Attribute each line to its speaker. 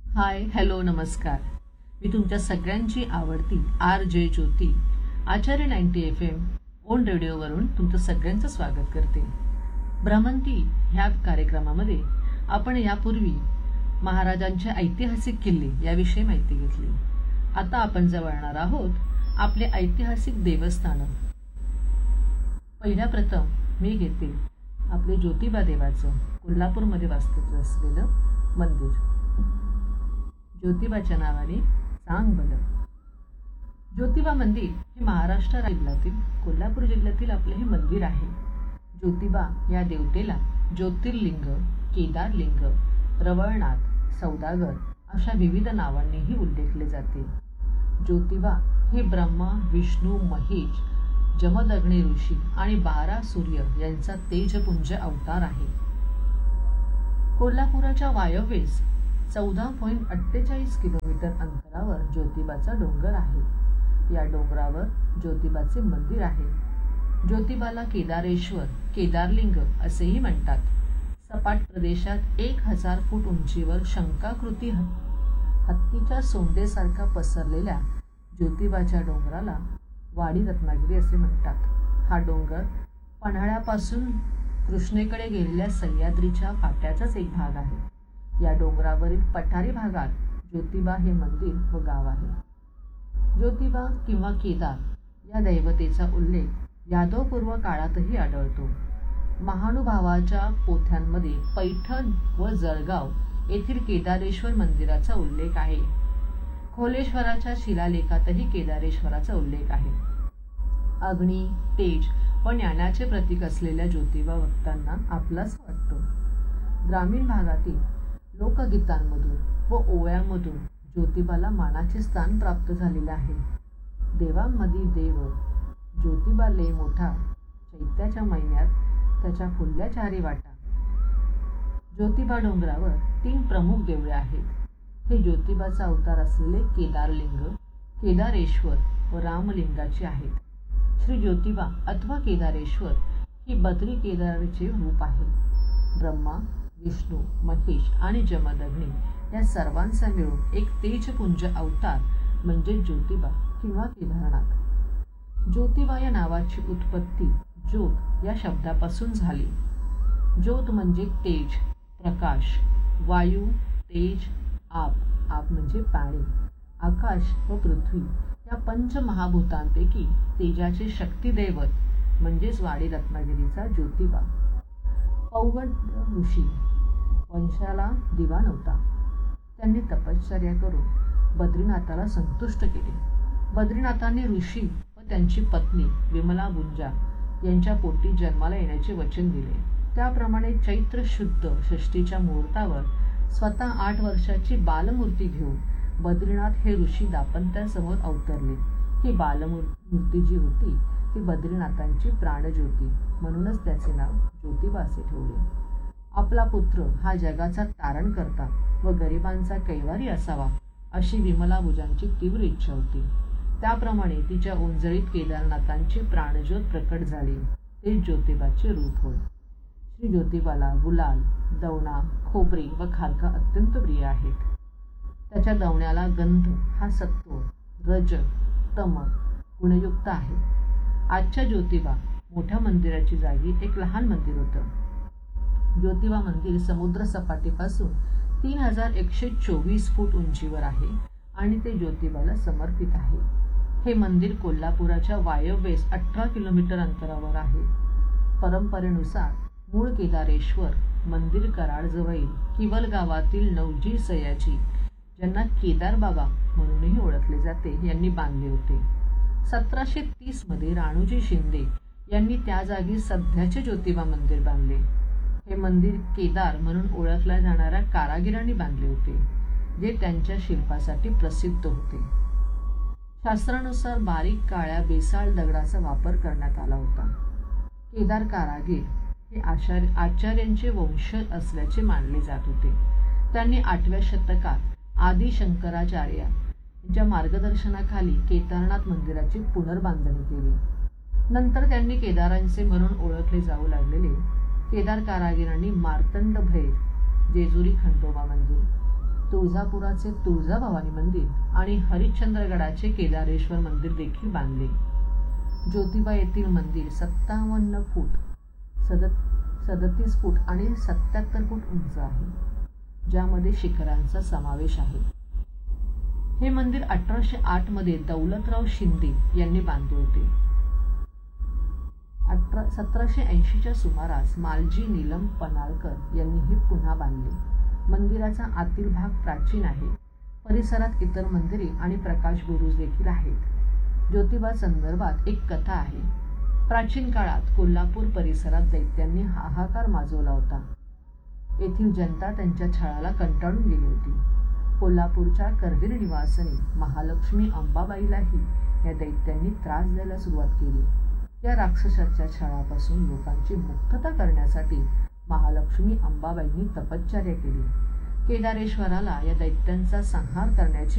Speaker 1: Hi hello नमस्कार. मी तुमच्या सगळ्यांची आवडती R J Jyoti Acharya 90 FM on रेडिओवरून तुमचं सगळ्यांचं स्वागत करते. भ्रमंती ह्या कार्यक्रमामध्ये आपण यापूर्वी महाराजांचे ऐतिहासिक किल्ले याविषयी माहिती घेतली. आता आपण जवळणार आहोत आपले ऐतिहासिक देवस्थान. पहिल्या प्रथम मी घेते आपले ज्योतिबा देवाचं कोल्हापूरमध्ये वास्तव्य असलेलं मंदिर. ज्योतिबाच्या नावाने सांग बल. ज्योतिबा मंदिर हे महाराष्ट्र जिल्ह्यातील कोल्हापूर जिल्ह्यातील आपले हे मंदिर आहे. ज्योतिबा या देवतेला ज्योतिर्लिंग, केदारलिंग, प्रवळनाथ, सौदागर अशा विविध नावांनीही उल्लेखले जाते. ज्योतिबा हे ब्रह्मा, विष्णू, महेश, जमदग्नी ऋषी आणि 12 सूर्य यांचा तेजपुंज अवतार आहे. कोल्हापुराच्या वायव्येस 14.48 किलोमीटर अंतरावर ज्योतिबाचा डोंगर आहे. या डोंगरावर ज्योतिबाचे मंदिर आहे. ज्योतिबाला केदारेश्वर, केदारलिंग असेही म्हणतात. सपाट प्रदेशात 1000 फूट उंचीवर शंखाकृती हत्तीच्या सोंडेसारखा पसरलेल्या ज्योतिबाच्या डोंगराला वाडी रत्नागिरी असे म्हणतात. हा डोंगर पन्हाळ्यापासून कृष्णेकडे गेलेल्या सह्याद्रीच्या फाट्याचाच एक भाग आहे. या डोंगरावरील पठारी भागात ज्योतिबा हे मंदिर व गाव आहे. ज्योतिबा किंवा केदार या दैवतेचा उल्लेख यादवपूर्व काळातही आढळतो. महानुभावाच्या पोथ्यांमध्ये पैठण व जळगाव येथील केदारेश्वर मंदिराचा उल्लेख आहे. खोलेश्वराच्या शिलालेखातही केदारेश्वराचा उल्लेख आहे. अग्नी, तेज व ज्ञानाचे प्रतीक असलेल्या ज्योतिबा भक्तांना आपलाच वाटतो. ग्रामीण भागातील लोकगीतांमधून व ओव्यांमधून ज्योतिबाला मानाचे स्थान प्राप्त झालेले आहे. देवांमधील देव ज्योतिबा लय मोठा, चैत्याच्या महिन्यात त्याच्या फुलल्या चारी वाटा. ज्योतिबा डोंगरावर 3 प्रमुख देवळे आहेत. हे ज्योतिबाचा अवतार असलेले केदारलिंग, केदारेश्वर व रामलिंगाचे आहेत. श्री ज्योतिबा अथवा केदारेश्वर ही बद्री केदारचे रूप आहे. ब्रह्मा, विष्णू, महेश आणि जमदग्नी या सर्वांचा मिळून एक तेजपुंज अवतार म्हणजे ज्योतिबा किंवा केदारनाथ. ज्योतिबा या नावाची उत्पत्ती ज्योत या शब्दापासून झाली. ज्योत म्हणजे तेज, प्रकाश, वायू, तेज, आप, आप म्हणजे पाणी, आकाश व पृथ्वी या पंचमहाभूतांपैकी तेजाचे शक्तिदैवत म्हणजेच वाडी रत्नागिरीचा ज्योतिबा. पौगंड ऋषी वंशाला दिवा नव्हता. त्यांनी तपश्चर्या करून बद्रीनाथाला संतुष्ट केले. बद्रीनाथांनी ऋषी व त्यांची पत्नी विमला बुंजा यांच्या पोटी जन्माला येण्याचे वचन दिले. त्याप्रमाणे चैत्र शुद्ध षष्टीच्या मुहूर्तावर स्वतः 8 वर्षाची बालमूर्ती घेऊन बद्रीनाथ हे ऋषी दाम्पत्यासमोर अवतरले. ही बालमूर्ती जी होती ती बद्रीनाथांची प्राणज्योती, म्हणूनच त्याचे नाव ज्योतिबा असे ठेवले. आपला पुत्र हा जगाचा तारण करता व गरिबांचा कैवारी असावा अशी विमला बुजांची तीव्र इच्छा होती. त्याप्रमाणे तिच्या ओंजळीत केदारनाथांची प्राणज्योत प्रकट झाली. ते ज्योतिबाचे रूप होय. श्री ज्योतिबाला गुलाल, दवणा, खोबरे व खारका अत्यंत प्रिय आहेत. त्याच्या दवण्याला गंध हा सत्व, रज, तम गुणयुक्त आहे. आजच्या ज्योतिबा मोठ्या मंदिराची जागी एक लहान मंदिर होतं. ज्योतिबा मंदिर समुद्र सपाटीपासून 3124 फूट उंचीवर आहे आणि ते ज्योतिबाला समर्पित आहे. हे मंदिर कोल्हापुराच्या वायव्येस 18 किलोमीटर अंतरावर आहे. परंपरेनुसार मूळ केदारेश्वर मंदिर कराडजवळील किवल गावातील नवजी सयाजी, ज्यांना केदार बाबा म्हणूनही ओळखले जाते, यांनी बांधले होते. 1730 मध्ये राणूजी शिंदे यांनी त्या जागी सध्याचे ज्योतिबा मंदिर बांधले. हे मंदिर केदार म्हणून ओळखल्या जाणाऱ्या कारागिरांनी बांधले होते, जे त्यांच्या शिल्पासाठी प्रसिद्ध होते. शास्त्रानुसार बारीक काळ्या बेसाळ दगडाचा वापर करण्यात आला होता. केदार कारागीर हे आचार्यांचे वंशज असल्याचे मानले जात होते. त्यांनी 8व्या शतकात आदि शंकराचार्य यांच्या मार्गदर्शनाखाली केदारनाथ मंदिराची पुनर्बांधणी केली. नंतर त्यांनी केदारांचे म्हणून ओळखले जाऊ लागलेले केदार कारागिरांनी मार्तंड भैर, जेजुरी खंडोबा मंदिर, तुळजापुराचे तुळजाभवानी मंदिर आणि हरिश्चंद्रगडाचे केदारेश्वर मंदिर देखील बांधले. ज्योतिबा येथील मंदिर 57 फूट 37 फूट आणि 77 फूट उंच आहे, ज्यामध्ये शिखरांचा समावेश आहे. हे मंदिर 1808 मध्ये दौलतराव शिंदे यांनी बांधले होते. 1780च्या सुमारास मालजी नीलम पनाळकर यांनी हे पुन्हा बांधले. मंदिराचा आतील भाग प्राचीन आहे. परिसरात इतर मंदिरे आणि प्रकाश बुरुज देखील आहेत. ज्योतिबा संदर्भात एक कथा आहे. प्राचीन काळात कोल्हापूर परिसरात दैत्यांनी हाहाकार माजवला होता. येथील जनता त्यांच्या छळाला कंटाळून गेली होती. कोल्हापूरच्या करवीर निवासिनी महालक्ष्मी अंबाबाईलाही या दैत्यांनी त्रास द्यायला सुरुवात केली. या राक्षसाच्या छळापासून लोकांची मुक्तता करण्यासाठी महालक्ष्मी अंबाबाईंनी तपश्चर्या केली. केदारेश्वराला या दैत्यांचा संहार करण्याची